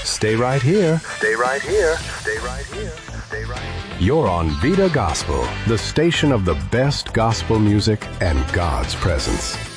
Stay right here. Stay right here. Stay right here. Stay right here. You're on Vida Gospel, the station of the best gospel music and God's presence.